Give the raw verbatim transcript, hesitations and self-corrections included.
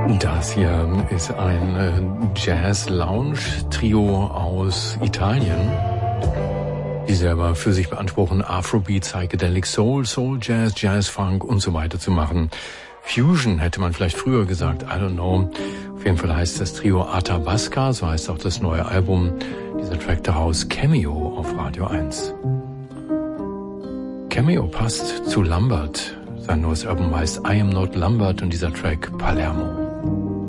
Das hier ist ein Jazz-Lounge-Trio aus Italien, die selber für sich beanspruchen, Afrobeat, Psychedelic Soul, Soul Jazz, Jazz Funk und so weiter zu machen. Fusion hätte man vielleicht früher gesagt, I don't know. Auf jeden Fall heißt das Trio Athabasca, so heißt auch das neue Album. Dieser Track daraus, Cameo auf Radio eins. Cameo passt zu Lambert. Sein neues Album heißt I Am Not Lambert und dieser Track Palermo.